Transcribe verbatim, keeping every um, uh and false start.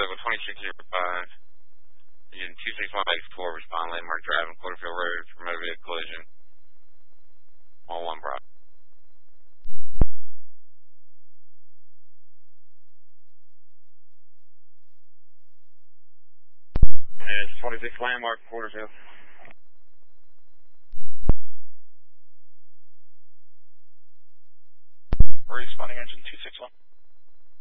level twenty-six zero five. Using two six one eight four, respond landmark drive on Quarterfield Road for motor vehicle collision. On one Bravo. It's twenty-six landmark Quarterfield. Responding engine two six one.